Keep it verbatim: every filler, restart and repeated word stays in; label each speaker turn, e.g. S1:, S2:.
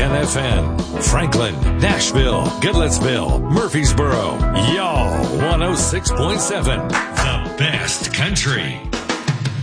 S1: N F N, Franklin, Nashville, Goodlettsville, Murfreesboro, y'all one oh six point seven, the best country.